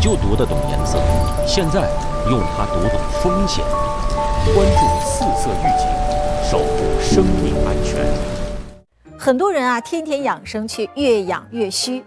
就读得懂颜色，现在用它读懂风险。关注四色预警，守护生命安全。 很多人啊，天天养生去，越养越虚。